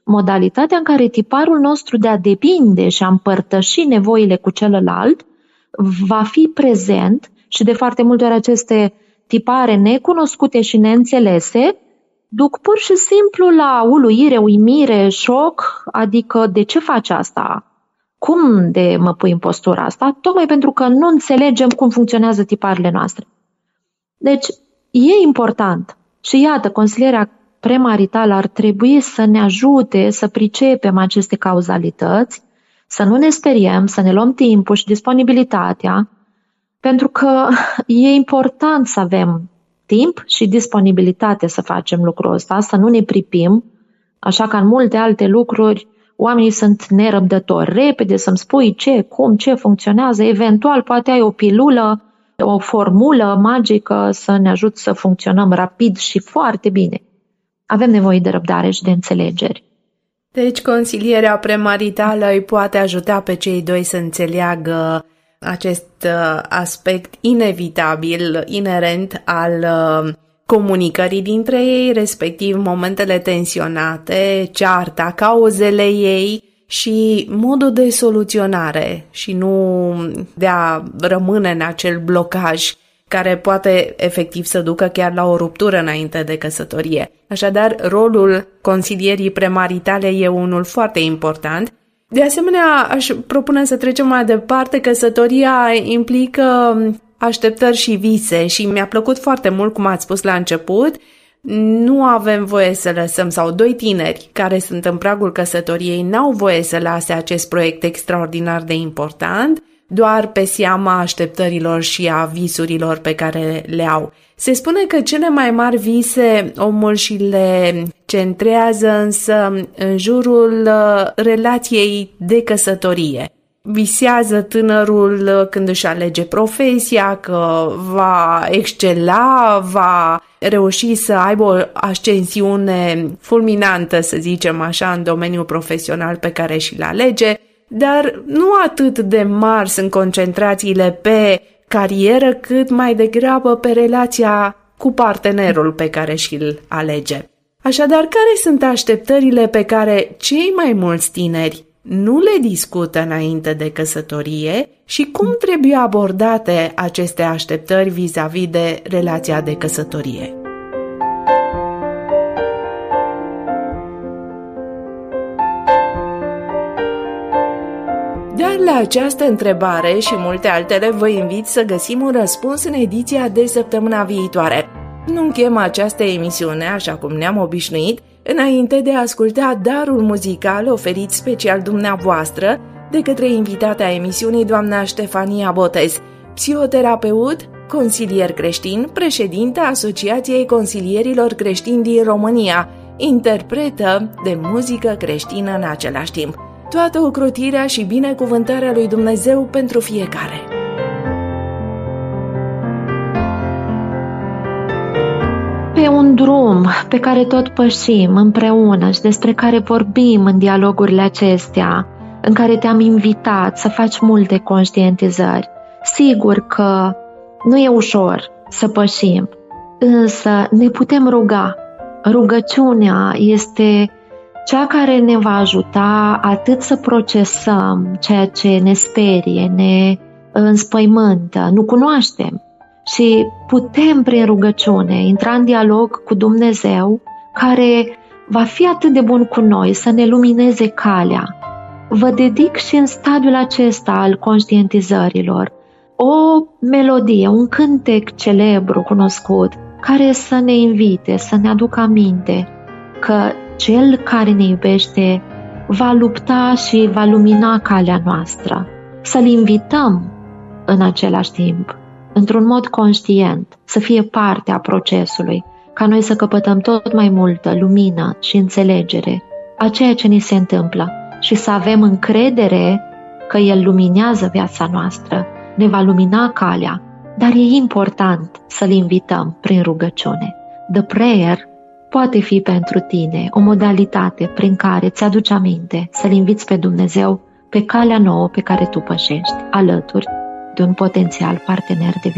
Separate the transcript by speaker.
Speaker 1: modalitatea în care tiparul nostru de a depinde și a împărtăși nevoile cu celălalt va fi prezent și de foarte multe ori aceste tipare necunoscute și neînțelese duc pur și simplu la uluire, uimire, șoc, adică de ce faci asta? Cum de mă pui în postura asta? Tocmai pentru că nu înțelegem cum funcționează tiparele noastre. Deci e important și iată, consilierea premaritală ar trebui să ne ajute să pricepem aceste cauzalități, să nu ne speriem, să ne luăm timpul și disponibilitatea, pentru că e important să avem timp și disponibilitate să facem lucrul ăsta, să nu ne pripim, așa că în multe alte lucruri oamenii sunt nerăbdători. Repede să-mi spui ce, cum, ce funcționează, eventual poate ai o pilulă, o formulă magică să ne ajute să funcționăm rapid și foarte bine. Avem nevoie de răbdare și de înțelegeri.
Speaker 2: Deci consilierea premaritală îi poate ajuta pe cei doi să înțeleagă acest aspect inevitabil, inerent al comunicării dintre ei, respectiv momentele tensionate, cearta, cauzele ei și modul de soluționare și nu de a rămâne în acel blocaj care poate efectiv să ducă chiar la o ruptură înainte de căsătorie. Așadar, rolul consilierii premaritale e unul foarte important. De asemenea, aș propune să trecem mai departe. Căsătoria implică așteptări și vise și mi-a plăcut foarte mult cum ați spus la început. Nu avem voie să lăsăm, sau doi tineri care sunt în pragul căsătoriei n-au voie să lase acest proiect extraordinar de important doar pe seama așteptărilor și a visurilor pe care le au. Se spune că cele mai mari vise omul și le centrează însă în jurul relației de căsătorie. Visează tânărul când își alege profesia, că va excela, va reuși să aibă o ascensiune fulminantă, să zicem așa, în domeniul profesional pe care și-l alege, dar nu atât de mari sunt concentrațiile pe carieră, cât mai degrabă pe relația cu partenerul pe care și-l alege. Așadar, care sunt așteptările pe care cei mai mulți tineri nu le discută înainte de căsătorie și cum trebuie abordate aceste așteptări vis-a-vis de relația de căsătorie? Dar la această întrebare și multe altele vă invit să găsim un răspuns în ediția de săptămâna viitoare. Nu închem această emisiune așa cum ne-am obișnuit, înainte de a asculta darul muzical oferit special dumneavoastră de către invitata emisiunii, doamna Ștefania Botez, psihoterapeut, consilier creștin, președinta Asociației Consilierilor Creștini din România, interpretă de muzică creștină în același timp. Toată ocrotirea și binecuvântarea lui Dumnezeu pentru fiecare.
Speaker 1: Pe un drum pe care tot pășim împreună și despre care vorbim în dialogurile acestea, în care te-am invitat să faci multe conștientizări. Sigur că nu e ușor să pășim, însă ne putem ruga. Rugăciunea este cea care ne va ajuta atât să procesăm ceea ce ne sperie, ne înspăimântă, nu cunoaștem. Și putem prin rugăciune intra în dialog cu Dumnezeu, care va fi atât de bun cu noi să ne lumineze calea. Vă dedic și în stadiul acesta al conștientizărilor o melodie, un cântec celebru, cunoscut, care să ne invite, să ne aducă aminte că Cel care ne iubește va lupta și va lumina calea noastră. Să-L invităm în același timp, într-un mod conștient, să fie parte a procesului, ca noi să căpătăm tot mai multă lumină și înțelegere a ceea ce ni se întâmplă și să avem încredere că El luminează viața noastră, ne va lumina calea, dar e important să-L invităm prin rugăciune. The prayer poate fi pentru tine o modalitate prin care îți aduci aminte să-L inviți pe Dumnezeu pe calea nouă pe care tu pășești, alături de un potențial partener de viață.